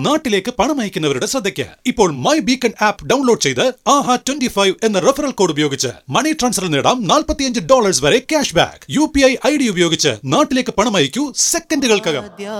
നാട്ടിലേക്ക് പണം അയക്കുന്നവരുടെ ശ്രദ്ധയ്ക്ക് ഇപ്പോൾ മൈ ബീക്കൺ ആപ്പ് ഡൗൺലോഡ് ചെയ്ത് AHA25 എന്ന റെഫറൽ കോഡ് ഉപയോഗിച്ച് മണി ട്രാൻസ്ഫറിൽ നേടാം $45 വരെ ക്യാഷ് ബാക്ക്. UPI ID ഉപയോഗിച്ച് നാട്ടിലേക്ക് പണം അയക്കൂ സെക്കൻഡുകൾക്കകം.